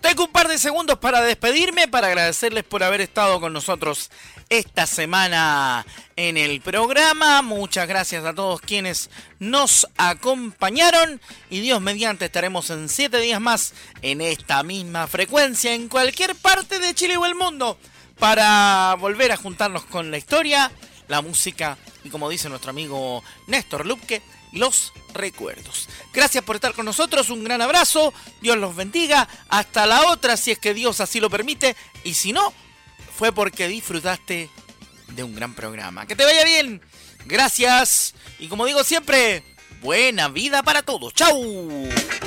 Tengo un par de segundos para despedirme, para agradecerles por haber estado con nosotros esta semana en el programa. Muchas gracias a todos quienes nos acompañaron y Dios mediante estaremos en 7 días más en esta misma frecuencia en cualquier parte de Chile o el mundo para volver a juntarnos con la historia, la música y, como dice nuestro amigo Néstor Lupke, los recuerdos. Gracias por estar con nosotros, un gran abrazo, Dios los bendiga, hasta la otra si es que Dios así lo permite, y si no, fue porque disfrutaste de un gran programa. Que te vaya bien, gracias, y como digo siempre, buena vida para todos, ¡chau!